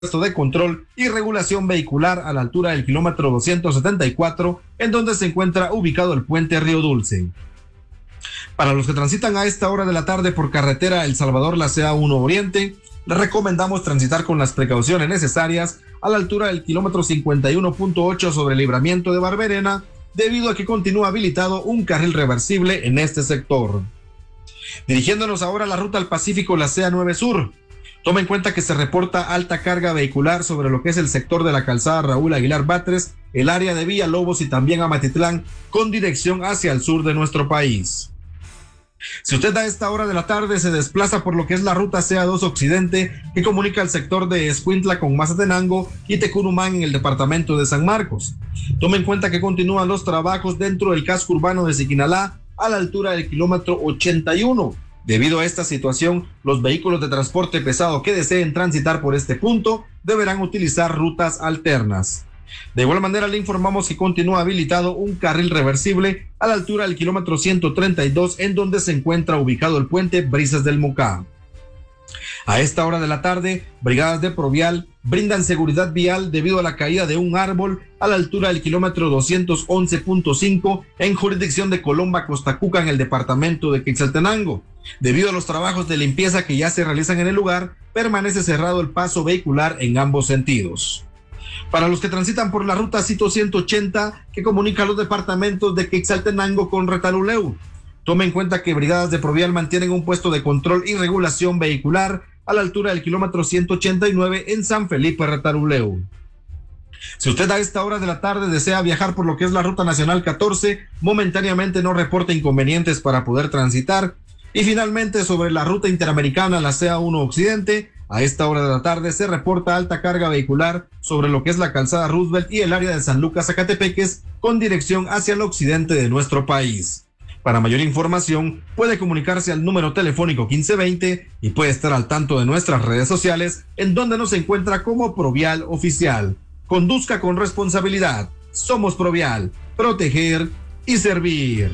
de control y regulación vehicular a la altura del kilómetro 274, en donde se encuentra ubicado el puente Río Dulce. Para los que transitan a esta hora de la tarde por carretera El Salvador-La CA1 Oriente, les recomendamos transitar con las precauciones necesarias a la altura del kilómetro 51.8 sobre el libramiento de Barberena, debido a que continúa habilitado un carril reversible en este sector. Dirigiéndonos ahora a la ruta al Pacífico, la CA9 Sur. Toma en cuenta que se reporta alta carga vehicular sobre lo que es el sector de la calzada Raúl Aguilar Batres, el área de Villalobos y también Amatitlán, con dirección hacia el sur de nuestro país. Si usted a esta hora de la tarde se desplaza por lo que es la ruta CA2 Occidente, que comunica el sector de Escuintla con Mazatenango y Tecunumán en el departamento de San Marcos, tome en cuenta que continúan los trabajos dentro del casco urbano de Siquinalá a la altura del kilómetro 81. Debido a esta situación, los vehículos de transporte pesado que deseen transitar por este punto deberán utilizar rutas alternas. De igual manera, le informamos que continúa habilitado un carril reversible a la altura del kilómetro 132, en donde se encuentra ubicado el puente Brisas del Mucá. A esta hora de la tarde, brigadas de Provial brindan seguridad vial debido a la caída de un árbol a la altura del kilómetro 211.5 en jurisdicción de Colomba, Costacuca, en el departamento de Quetzaltenango. Debido a los trabajos de limpieza que ya se realizan en el lugar, permanece cerrado el paso vehicular en ambos sentidos. Para los que transitan por la ruta Cito 180, que comunica los departamentos de Quetzaltenango con Retaluleu, tome en cuenta que brigadas de Provial mantienen un puesto de control y regulación vehicular a la altura del kilómetro 189 en San Felipe Retaluleu. Si usted a esta hora de la tarde desea viajar por lo que es la ruta nacional 14, momentáneamente no reporta inconvenientes para poder transitar. Y finalmente, sobre la ruta interamericana, la CA1 Occidente, a esta hora de la tarde se reporta alta carga vehicular sobre lo que es la calzada Roosevelt y el área de San Lucas, Zacatepeques, con dirección hacia el occidente de nuestro país. Para mayor información, puede comunicarse al número telefónico 1520 y puede estar al tanto de nuestras redes sociales, en donde nos encuentra como Provial Oficial. Conduzca con responsabilidad. Somos Provial. Proteger y servir.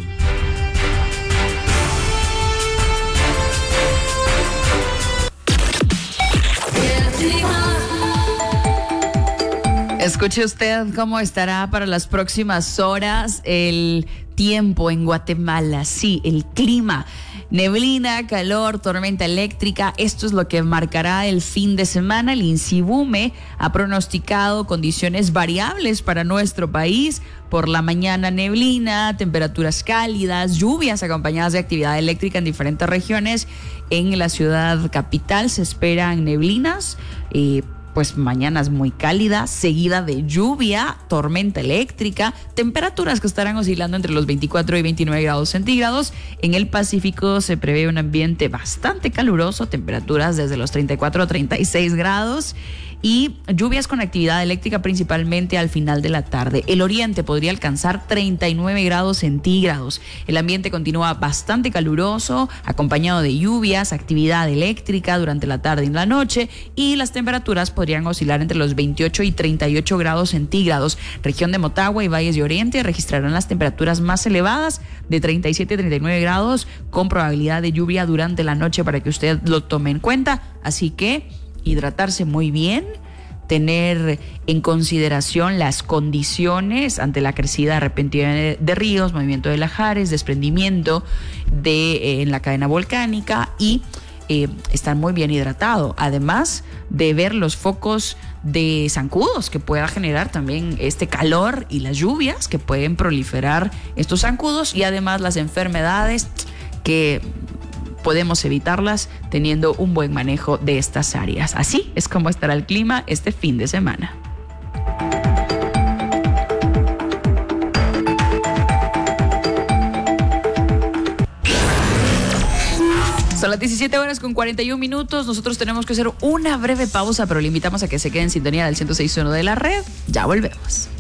Escuche usted cómo estará para las próximas horas el tiempo en Guatemala. Sí, el clima. Neblina, calor, tormenta eléctrica. Esto es lo que marcará el fin de semana. El INSIBUME ha pronosticado condiciones variables para nuestro país. Por la mañana neblina, temperaturas cálidas, lluvias acompañadas de actividad eléctrica en diferentes regiones. En la ciudad capital se esperan neblinas, pues mañanas muy cálidas, seguida de lluvia, tormenta eléctrica, temperaturas que estarán oscilando entre los 24 y 29 grados centígrados. En el Pacífico se prevé un ambiente bastante caluroso, temperaturas desde los 34 a 36 grados y lluvias con actividad eléctrica principalmente al final de la tarde. El oriente podría alcanzar 39 grados centígrados. El ambiente continúa bastante caluroso, acompañado de lluvias, actividad eléctrica durante la tarde y la noche, y las temperaturas podrían oscilar entre los 28 y 38 grados centígrados. Región de Motagua y Valles de Oriente registrarán las temperaturas más elevadas de 37 y 39 grados, con probabilidad de lluvia durante la noche para que usted lo tome en cuenta. Así que hidratarse muy bien, tener en consideración las condiciones ante la crecida repentina de ríos, movimiento de lajares, desprendimiento en la cadena volcánica y estar muy bien hidratado, además de ver los focos de zancudos que pueda generar también este calor y las lluvias que pueden proliferar estos zancudos, y además las enfermedades que podemos evitarlas teniendo un buen manejo de estas áreas. Así es como estará el clima este fin de semana. Son las 17:41. Nosotros tenemos que hacer una breve pausa, pero le invitamos a que se quede en sintonía del 106.1 de la red. Ya volvemos.